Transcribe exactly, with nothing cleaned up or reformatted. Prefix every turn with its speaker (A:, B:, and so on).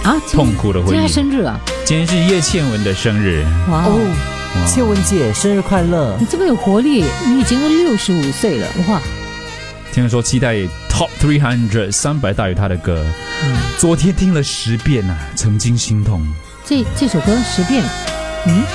A: 啊，
B: 痛苦的回忆。
A: 今天生日啊？
B: 今天是叶倩文的生日。
A: 哇哦，
C: 倩文姐生日快乐！
A: 你这么有活力，你已经六十五岁了，哇！
B: 听说期待 Top 三百三百大于他的歌，嗯、昨天听了十遍啊，曾经心痛。
A: 这这首歌十遍，嗯。